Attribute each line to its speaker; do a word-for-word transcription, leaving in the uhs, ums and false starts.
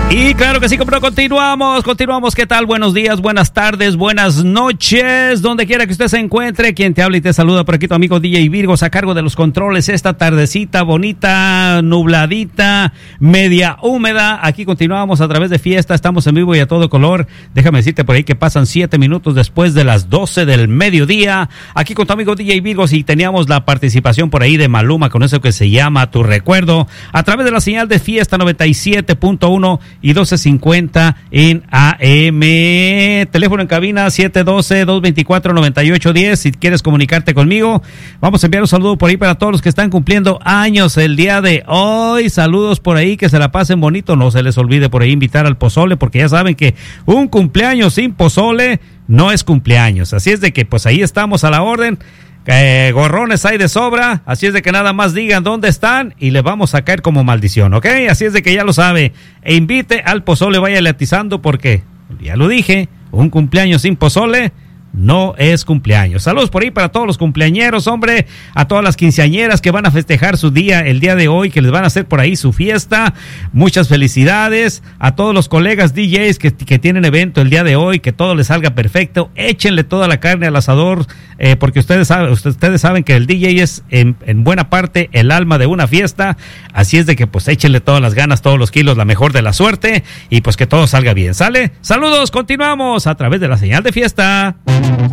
Speaker 1: Y claro que sí, como no, continuamos, continuamos. ¿Qué tal? Buenos días, buenas tardes, buenas noches, donde quiera que usted se encuentre. Quien te habla y te saluda por aquí tu amigo D J Virgos, a cargo de los controles esta tardecita bonita, nubladita, media húmeda. Aquí continuamos a través de Fiesta, estamos en vivo y a todo color. Déjame decirte por ahí que pasan siete minutos después de las doce del mediodía. Aquí con tu amigo D J Virgos, y teníamos la participación por ahí de Maluma con eso que se llama Tu Recuerdo, a través de la señal de Fiesta noventa y siete punto uno y doce cincuenta en A M. Teléfono en cabina siete uno dos, dos dos cuatro, nueve ocho uno cero. Si quieres comunicarte conmigo, vamos a enviar un saludo por ahí para todos los que están cumpliendo años el día de hoy. Saludos por ahí, que se la pasen bonito. No se les olvide por ahí invitar al pozole, porque ya saben que un cumpleaños sin pozole no es cumpleaños. Así es de que pues ahí estamos a la orden. Eh, gorrones hay de sobra, así es de que nada más digan dónde están y les vamos a caer como maldición, ¿ok? Así es de que ya lo sabe, e invite al pozole, vaya atizando, porque ya lo dije, un cumpleaños sin pozole no es cumpleaños. Saludos por ahí para todos los cumpleañeros, hombre, a todas las quinceañeras que van a festejar su día el día de hoy, que les van a hacer por ahí su fiesta. Muchas felicidades a todos los colegas D Js que, que tienen evento el día de hoy, que todo les salga perfecto. Échenle toda la carne al asador, eh, porque ustedes saben, ustedes saben que el D J es en, en buena parte el alma de una fiesta. Así es de que pues échenle todas las ganas, todos los kilos, la mejor de la suerte, y pues que todo salga bien. ¿Sale? Saludos, continuamos a través de la señal de Fiesta.